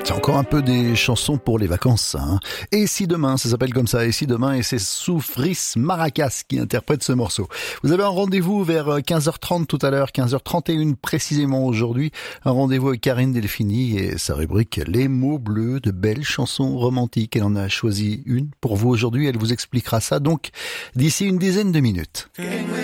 C'est encore un peu des chansons pour les vacances, hein. Et si demain, ça s'appelle comme ça, et si demain, et c'est Soufris Maracas qui interprète ce morceau. Vous avez un rendez-vous vers 15h30 tout à l'heure, 15h31 précisément aujourd'hui, un rendez-vous avec Karine Delphini et sa rubrique Les mots bleus, de belles chansons romantiques. Elle en a choisi une pour vous aujourd'hui, elle vous expliquera ça donc d'ici une dizaine de minutes.